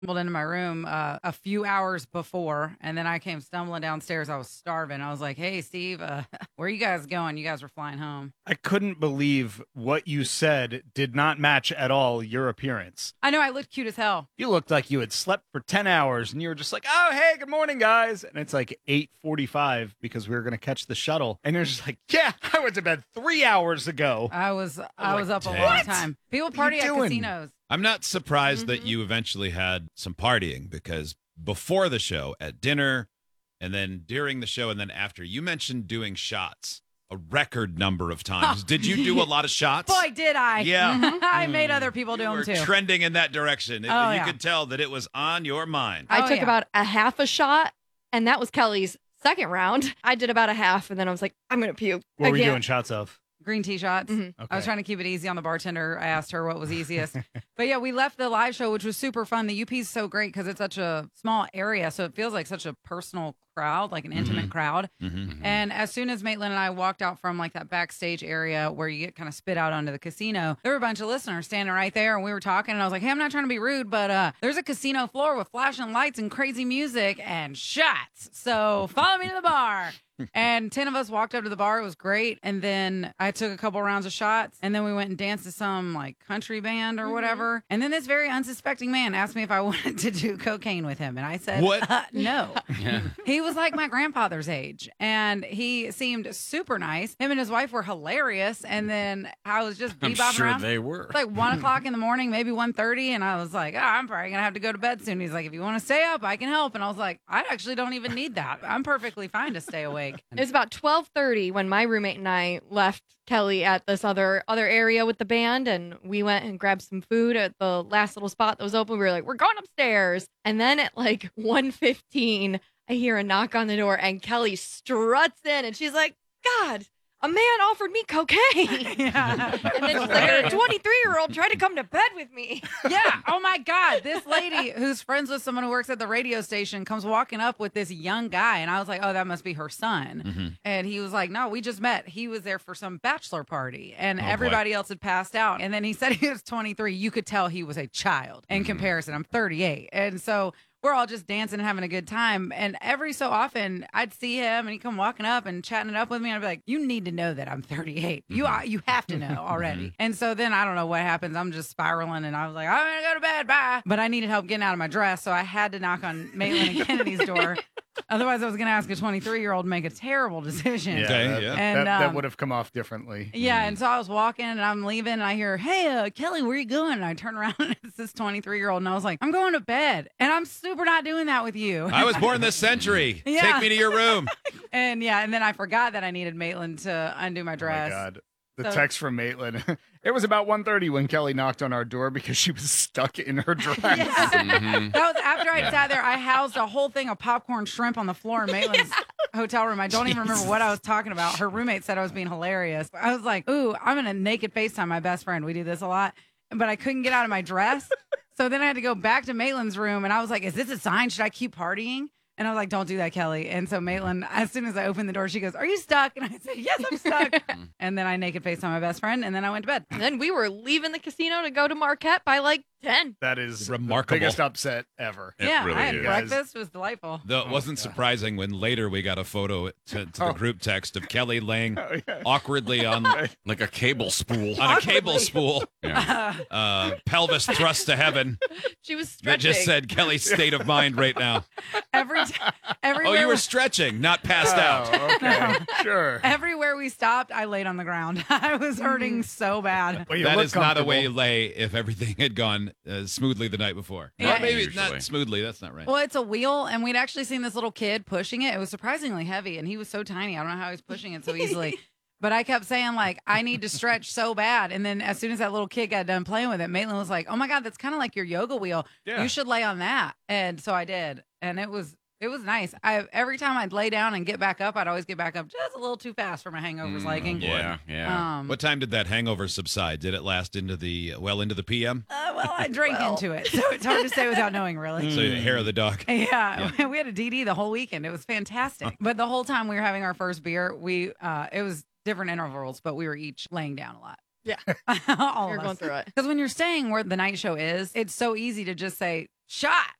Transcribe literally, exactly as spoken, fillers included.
stumbled into my room uh, a few hours before, and then I came stumbling downstairs. I was starving. I was like, "Hey, Steve, uh, where are you guys going? You guys were flying home." I couldn't believe what you said did not match at all your appearance. I know I looked cute as hell. You looked like you had slept for ten hours, and you were just like, "Oh, hey, good morning, guys." And it's like eight forty-five because we were going to catch the shuttle. And you're just like, "Yeah, I went to bed three hours ago." I was I was, like, up a "Dang." long What? time. People What are party you at doing? casinos. I'm not surprised that Mhm. you eventually had some partying because before the show, at dinner, and then during the show, and then after, you mentioned doing shots a record number of times. Did you do a lot of shots? Boy, did I. Yeah. I made other people do You them were too. trending in that direction. It- Oh, you yeah. could tell that it was on your mind. I Oh, took yeah. about a half a shot, and that was Kelly's second round. I did about a half, and then I was like, I'm going to puke. What I were you can't. doing shots of? Green tea shots. Mhm. I was trying to keep it easy on the bartender. I asked her what was easiest. But yeah, we left the live show, which was super fun. The U P is so great because it's such a small area. So it feels like such a personal crowd, like an intimate crowd. Mm-hmm. And as soon as Maitland and I walked out from like that backstage area where you get kind of spit out onto the casino, there were a bunch of listeners standing right there, and we were talking, and I was like, "Hey, I'm not trying to be rude, but uh, there's a casino floor with flashing lights and crazy music and shots. So follow me to the bar." And ten of us walked up to the bar. It was great. And then I took a couple rounds of shots, and then we went and danced to some like country band or whatever. And then this very unsuspecting man asked me if I wanted to do cocaine with him, and I said, What? Uh, no. He was like my grandfather's age, and he seemed super nice. Him and his wife were hilarious. And then I was just I'm bebopping sure around. they were. It's like one o'clock in the morning, maybe one thirty, and I was like, oh, I'm probably gonna have to go to bed soon. He's like, if you want to stay up, I can help. And I was like, I actually don't even need that. I'm perfectly fine to stay awake. It was about twelve thirty when my roommate and I left Kelly at this other other area with the band, and we went and grabbed some food at the last little spot that was open. We were like, we're going upstairs. And then at like one fifteen, I hear a knock on the door, and Kelly struts in, and she's like, God, a man offered me cocaine. Yeah. And then she's like, a twenty-three-year-old tried to come to bed with me. Yeah. Oh my God. This lady who's friends with someone who works at the radio station comes walking up with this young guy. And I was like, oh, that must be her son. Mm-hmm. And he was like, no, we just met. He was there for some bachelor party, and Oh, boy. everybody else had passed out. And then he said he was twenty-three. You could tell he was a child in Mhm. comparison. I'm thirty-eight. And so we're all just dancing and having a good time. And every so often I'd see him and he'd come walking up and chatting it up with me. And I'd be like, you need to know that I'm thirty-eight. You Mhm. you have to know already. And so then I don't know what happens. I'm just spiraling, and I was like, I'm going to go to bed. Bye. But I needed help getting out of my dress. So I had to knock on Maitland and Kennedy's door. Otherwise, I was going to ask a twenty-three year old to make a terrible decision. Yeah, Okay, that, yeah. And, that, that um, would have come off differently. Yeah, and so I was walking and I'm leaving, and I hear, hey, uh, Kelly, where you going? And I turn around and it's this twenty-three year old, and I was like, I'm going to bed, and I'm super not doing that with you. I was born this century. Yeah. Take me to your room. And yeah, and then I forgot that I needed Maitland to undo my Oh my dress. God. The So- text from Maitland. It was about one thirty when Kelly knocked on our door because she was stuck in her dress. Yeah. Mhm. That was after I sat there. I housed a whole thing of popcorn shrimp on the floor in Maitland's hotel room. I don't even remember what I was talking about. Her roommate said I was being hilarious. I was like, ooh, I'm going to naked FaceTime my best friend. We do this a lot. But I couldn't get out of my dress. So then I had to go back to Maitland's room, and I was like, is this a sign? Should I keep partying? And I was like, don't do that, Kelly. And so Maitland, as soon as I opened the door, she goes, are you stuck? And I said, yes, I'm stuck. And then I naked FaceTime my best friend, and then I went to bed. And then we were leaving the casino to go to Marquette by like ten. That is Remarkable. the biggest upset ever. It yeah, really I had is. breakfast. It was delightful. Though it Oh, wasn't God. surprising when later we got a photo to, to the Oh. group text of Kelly laying Oh, yeah. awkwardly on on Like a cable spool. a cable spool, Yeah. uh, pelvis thrust to heaven. She was That stretching. just said Kelly's state of mind right now. Every t- everywhere, Oh, you were we- stretching, not passed out. Oh, okay. Sure. everywhere we stopped, I laid on the ground. I was hurting so bad. Well, you That look is not a way you comfortable. lay if everything had gone uh, smoothly the night before. Yeah. Or maybe Usually. not smoothly. That's not right. Well, it's a wheel, and we'd actually seen this little kid pushing it. It was surprisingly heavy, and he was so tiny. I don't know how he was pushing it so easily. But I kept saying, like, I need to stretch so bad. And then as soon as that little kid got done playing with it, Maitland was like, oh, my God, that's kind of like your yoga wheel. Yeah. You should lay on that. And so I did. And it was it was nice. I Every time I'd lay down and get back up, I'd always get back up just a little too fast for my hangovers Mm, liking. Yeah, yeah. Um, What time did that hangover subside? Did it last into the well into the P M? uh, well, I drank into it. So it's hard to say without knowing, really. So hair of the dog. Yeah, we had a D D the whole weekend. It was fantastic. But the whole time we were having our first beer, we uh, it was different intervals, but we were each laying down a lot. All You're of going us. through it. Because when you're staying where the night show is, it's so easy to just say shot.